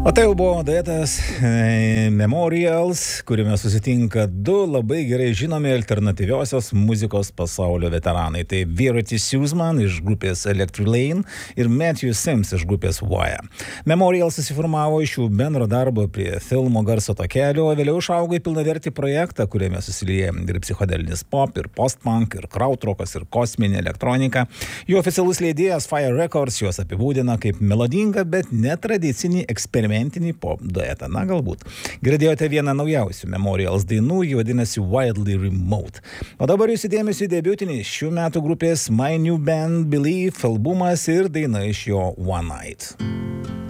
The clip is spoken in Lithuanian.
O tai jau buvo duetas Memorials, kuriame susitinka du labai gerai žinomi alternatyviosios muzikos pasaulio veteranai. Tai Verity Sussman iš grupės Electric Lane ir Matthew Sims iš grupės Wire. Memorial susiformavo iš jų bendro darbo prie filmo garso takelio, o vėliau išaugo į pilnavertį projektą, kuriame susilieja ir psichodelinis pop, ir post-punk, ir krautrokas, ir kosminė elektronika. Jų oficialus leidėjas Fire Records juos apibūdina kaip melodingą, bet netradicinį eksperimentinį pop duetą. Na, galbūt. Girdėjote vieną naujausių Memorials dainų, ji vadinasi Wildly Remote. O dabar jūsų dėmesį debiutinį šių metų grupės My New Band Believe albumas ir daina iš jo One Night.